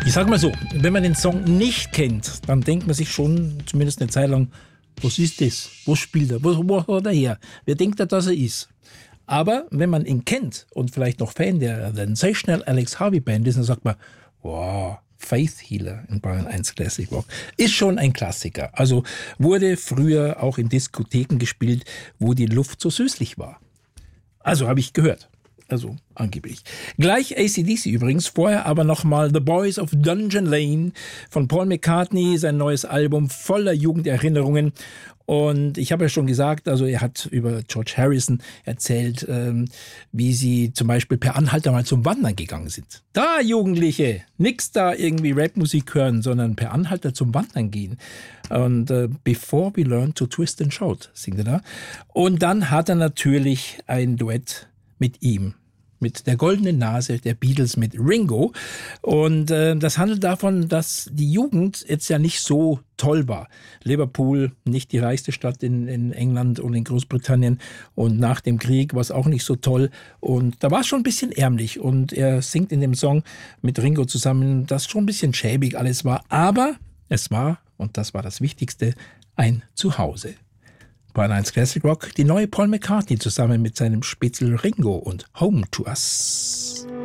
Ich sag mal so, wenn man den Song nicht kennt, dann denkt man sich schon, zumindest eine Zeit lang, was ist das? Was spielt er? Wo hat er her? Wer denkt er, dass er ist? Aber wenn man ihn kennt und vielleicht noch Fan der Sensational Alex Harvey Band ist, dann sagt man, wow, Faith Healer in Bayern 1 Classic Rock ist schon ein Klassiker. Also wurde früher auch in Diskotheken gespielt, wo die Luft so süßlich war. Also habe ich gehört. Also angeblich. Gleich AC/DC übrigens, vorher aber nochmal The Boys of Dungeon Lane von Paul McCartney, sein neues Album voller Jugenderinnerungen. Und ich habe ja schon gesagt, also er hat über George Harrison erzählt, wie sie zum Beispiel per Anhalter mal zum Wandern gegangen sind. Da, Jugendliche, nix da irgendwie Rapmusik hören, sondern per Anhalter zum Wandern gehen. Und Before We Learn to Twist and Shout singt er da. Und dann hat er natürlich ein Duett mit ihm, mit der goldenen Nase der Beatles, mit Ringo. Und das handelt davon, dass die Jugend jetzt ja nicht so toll war. Liverpool, nicht die reichste Stadt in England und in Großbritannien. Und nach dem Krieg war es auch nicht so toll. Und da war es schon ein bisschen ärmlich. Und er singt in dem Song mit Ringo zusammen, dass schon ein bisschen schäbig alles war. Aber es war, und das war das Wichtigste, ein Zuhause. Bayern 1 Classic Rock, die neue Paul McCartney zusammen mit seinem Spitzel Ringo und Home to Us.